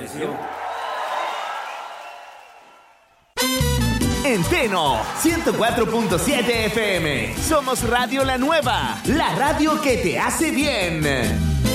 En Teno, 104.7 FM. Somos Radio La Nueva, la radio que te hace bien.